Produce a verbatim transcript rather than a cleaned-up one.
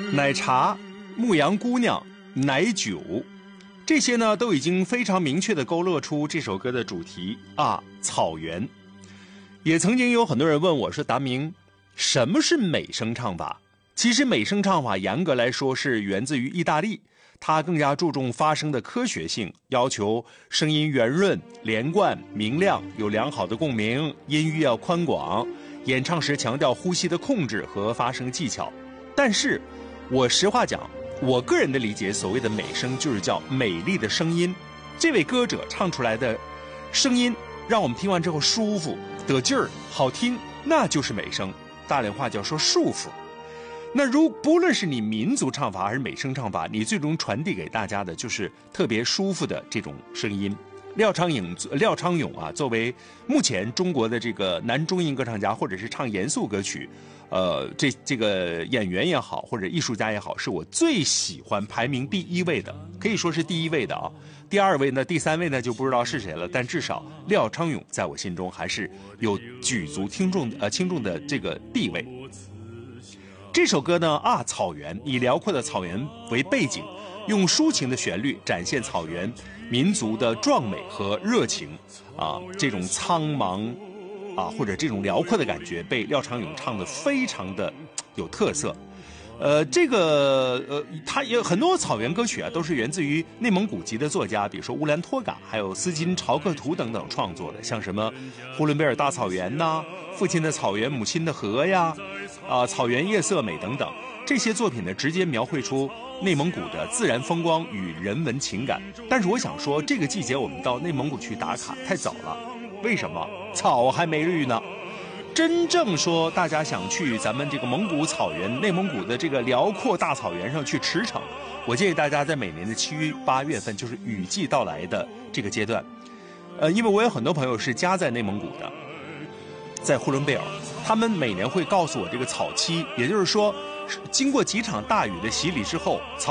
奶茶、牧羊姑娘、奶酒，这些呢都已经非常明确地勾勒出这首歌的主题啊，草原。也曾经有很多人问我说，达明，什么是美声唱法？其实美声唱法严格来说是源自于意大利，它更加注重发声的科学性，要求声音圆润、连贯、明亮，有良好的共鸣，音域要宽广，演唱时强调呼吸的控制和发声技巧。但是我实话讲，我个人的理解，所谓的美声就是叫美丽的声音，这位歌者唱出来的声音让我们听完之后舒服、得劲儿、好听，那就是美声。大连话叫说舒服。那如不论是你民族唱法还是美声唱法，你最终传递给大家的就是特别舒服的这种声音。廖昌永，廖昌永啊，作为目前中国的这个男中音歌唱家，或者是唱严肃歌曲，呃，这这个演员也好，或者艺术家也好，是我最喜欢排名第一位的，可以说是第一位的啊。第二位呢，第三位呢就不知道是谁了，但至少廖昌永在我心中还是有举足听众呃轻重的这个地位。这首歌呢啊，草原，以辽阔的草原为背景，用抒情的旋律展现草原民族的壮美和热情啊，这种苍茫啊或者这种辽阔的感觉被廖昌永唱得非常的有特色。呃，这个呃，他也有很多草原歌曲啊，都是源自于内蒙古籍的作家，比如说乌兰托嘎，还有斯金朝克图等等创作的，像什么呼伦贝尔大草原呐、父亲的草原、母亲的河呀，啊、呃，草原夜色美等等，这些作品呢，直接描绘出内蒙古的自然风光与人文情感。但是我想说，这个季节我们到内蒙古去打卡太早了，为什么？草还没绿呢。真正说大家想去咱们这个蒙古草原、内蒙古的这个辽阔大草原上去驰骋，我建议大家在每年的七八月份，就是雨季到来的这个阶段，呃，因为我有很多朋友是家在内蒙古的，在呼伦贝尔，他们每年会告诉我这个草期，也就是说，经过几场大雨的洗礼之后，草